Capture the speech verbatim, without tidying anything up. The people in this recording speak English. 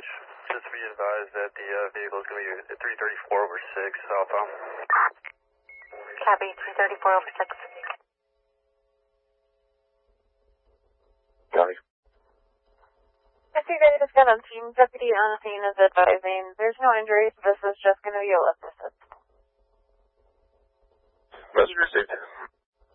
dispatch. Just be advised that the uh, vehicle is going to be at three thirty-four over six southbound. Copy, three thirty-four over six. Copy. If you guys have got on scene, deputy on scene is advising there's no injuries. This is just going to be a lift assist. Message received.